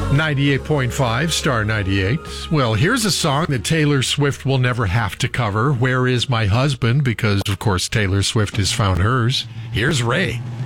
98.5 Star 98. Well, here's a song that Taylor Swift will never have to cover. Where Is My Husband? Because, of course, Taylor Swift has found hers. Here's Ray.